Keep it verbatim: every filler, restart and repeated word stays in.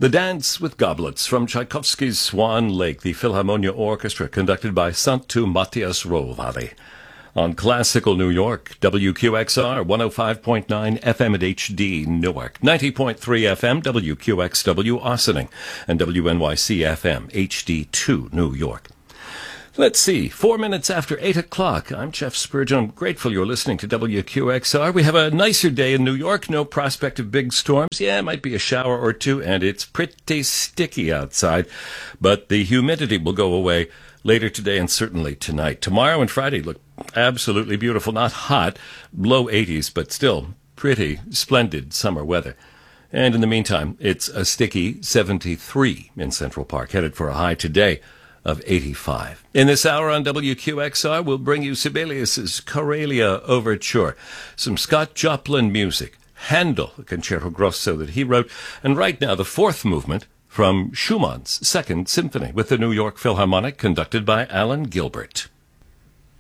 The Dance with Goblets from Tchaikovsky's Swan Lake, the Philharmonia Orchestra, conducted by Sanctu Matthias Rohvali. On Classical New York, W Q X R, one oh five point nine F M at H D Newark, ninety point three F M, W Q X W Ossining, and W N Y C F M, H D two New York. Let's see, four minutes after eight o'clock. I'm Jeff Spurgeon. I'm grateful you're listening to W Q X R. We have a nicer day in New York. No prospect of big storms. Yeah, it might be a shower or two, and it's pretty sticky outside. But the humidity will go away later today and certainly tonight. Tomorrow and Friday look absolutely beautiful. Not hot, low eighties, but still pretty splendid summer weather. And in the meantime, it's a sticky seventy-three in Central Park, headed for a high today of eighty-five. In this hour on W Q X R, we'll bring you Sibelius's Karelia Overture, some Scott Joplin music, Handel, the Concerto Grosso that he wrote, and right now the fourth movement from Schumann's Second Symphony with the New York Philharmonic, conducted by Alan Gilbert.